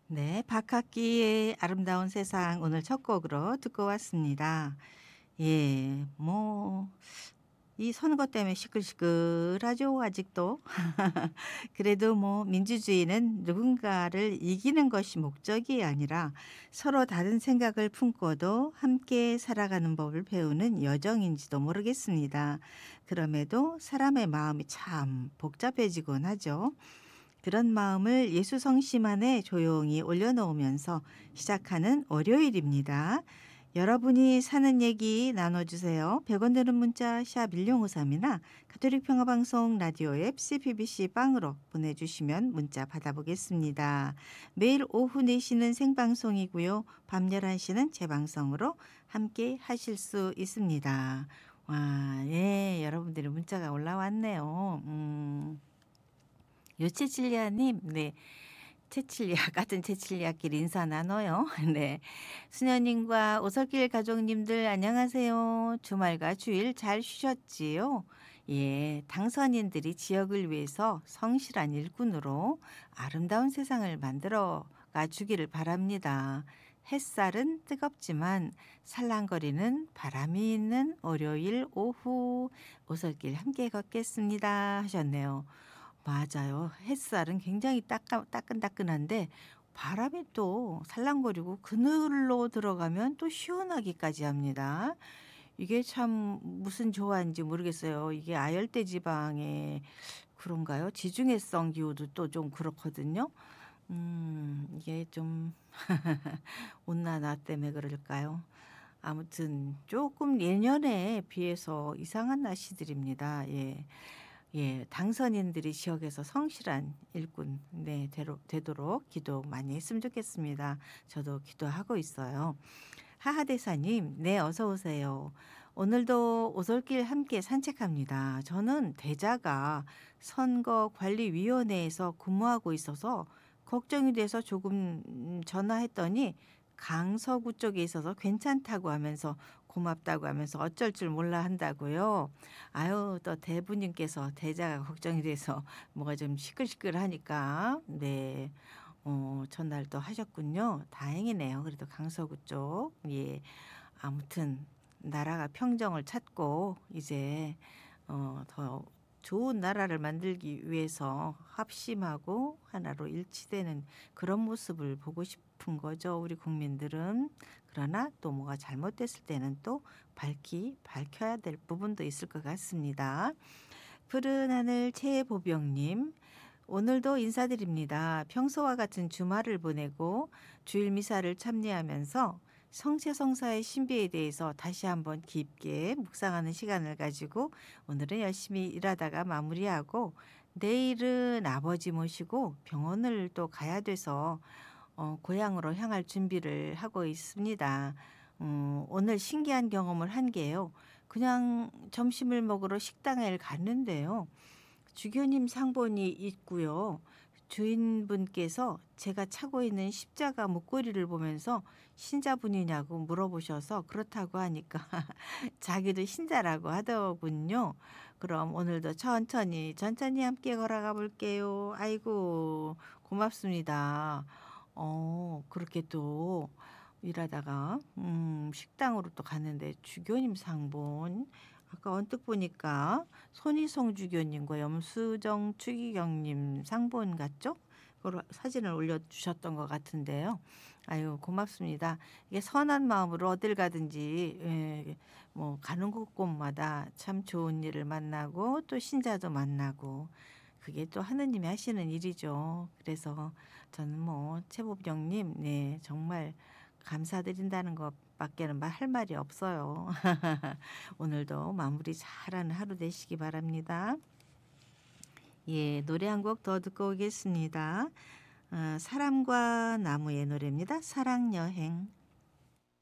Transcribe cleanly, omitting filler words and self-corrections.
네, 박학기의 아름다운 세상 오늘 첫 곡으로 듣고 왔습니다. 예, 이 선거 때문에 시끌시끌하죠, 아직도. 그래도 민주주의는 누군가를 이기는 것이 목적이 아니라 서로 다른 생각을 품고도 함께 살아가는 법을 배우는 여정인지도 모르겠습니다. 그럼에도 사람의 마음이 참 복잡해지곤 하죠. 그런 마음을 예수 성심 안에 조용히 올려놓으면서 시작하는 월요일입니다. 여러분이 사는 얘기 나눠주세요. 100원 드는 문자 샵 1053이나 가톨릭 평화방송 라디오 앱 CBBC 빵으로 보내주시면 문자 받아보겠습니다. 매일 오후 4시는 생방송이고요. 밤 11시는 재방송으로 함께 하실 수 있습니다. 와, 예, 여러분들의 문자가 올라왔네요. 요체칠리아님, 네. 채칠리아 같은 채칠리아끼리 인사 나눠요. 네. 수녀님과 오솔길 가족님들 안녕하세요. 주말과 주일 잘 쉬셨지요? 예, 당선인들이 지역을 위해서 성실한 일꾼으로 아름다운 세상을 만들어가 주기를 바랍니다. 햇살은 뜨겁지만 살랑거리는 바람이 있는 월요일 오후 오솔길 함께 걷겠습니다 하셨네요. 맞아요. 햇살은 굉장히 따끈따끈한데 바람이 또 살랑거리고 그늘로 들어가면 또 시원하기까지 합니다. 이게 참 무슨 조화인지 모르겠어요. 이게 아열대 지방에 그런가요? 지중해성 기후도 또 좀 그렇거든요. 이게 좀 온난화 때문에 그럴까요? 아무튼 조금 예년에 비해서 이상한 날씨들입니다. 예. 예, 당선인들이 지역에서 성실한 일꾼 되도록 기도 많이 했으면 좋겠습니다. 저도 기도하고 있어요. 하하대사님, 네, 어서 오세요. 오늘도 오솔길 함께 산책합니다. 저는 대자가 선거관리위원회에서 근무하고 있어서 걱정이 돼서 조금 전화했더니 강서구 쪽에 있어서 괜찮다고 하면서 고맙다고 하면서 어쩔 줄 몰라 한다고요. 아유, 또 대부님께서 대자가 걱정이 돼서 뭐가 좀 시끌시끌하니까 네. 전날 또 하셨군요. 다행이네요. 그래도 강서구 쪽. 예. 아무튼 나라가 평정을 찾고 이제 더 좋은 나라를 만들기 위해서 합심하고 하나로 일치되는 그런 모습을 보고 싶은 거죠. 우리 국민들은. 그러나 또 뭐가 잘못됐을 때는 또 밝혀야 될 부분도 있을 것 같습니다. 푸른 하늘 최보병님. 오늘도 인사드립니다. 평소와 같은 주말을 보내고 주일 미사를 참여하면서 성체성사의 신비에 대해서 다시 한번 깊게 묵상하는 시간을 가지고 오늘은 열심히 일하다가 마무리하고 내일은 아버지 모시고 병원을 또 가야 돼서 고향으로 향할 준비를 하고 있습니다. 오늘 신기한 경험을 한 게요. 그냥 점심을 먹으러 식당에 갔는데요. 주교님 상본이 있고요. 주인분께서 제가 차고 있는 십자가 목걸이를 보면서 신자분이냐고 물어보셔서 그렇다고 하니까 자기도 신자라고 하더군요. 그럼 오늘도 천천히 함께 걸어가 볼게요. 아이고 고맙습니다. 그렇게 또 일하다가 식당으로 또 갔는데 주교님 상본 아까 언뜻 보니까 손희성 주교님과 염수정 추기경님 상본 같죠? 그걸 사진을 올려주셨던 것 같은데요. 아유 고맙습니다. 이게 선한 마음으로 어딜 가든지 가는 곳곳마다 참 좋은 일을 만나고 또 신자도 만나고 그게 또 하느님이 하시는 일이죠. 그래서 저는 최보병님 네 정말 감사드린다는 것밖에는 할 말이 없어요. 오늘도 마무리 잘하는 하루 되시기 바랍니다. 예, 노래 한 곡 더 듣고 오겠습니다. 사람과 나무의 노래입니다. 사랑여행.